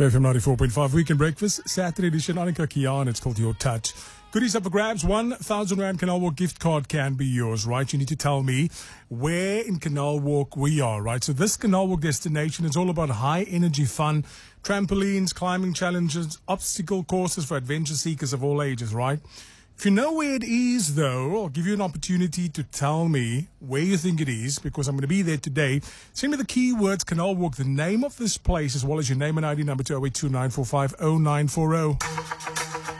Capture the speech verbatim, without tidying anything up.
K F M ninety-four point five Weekend Breakfast, Saturday edition. Annika Kian, it's called Your Touch. Goodies up for grabs. one thousand Rand Canal Walk gift card can be yours, right? You need to tell me where in Canal Walk we are, right? So this Canal Walk destination is all about high energy fun, trampolines, climbing challenges, obstacle courses for adventure seekers of all ages, right? If you know where it is, though, I'll give you an opportunity to tell me where you think it is, because I'm going to be there today. Send me the keywords Canal Walk, the name of this place, as well as your name and I D number to oh eight two nine four five oh nine four oh.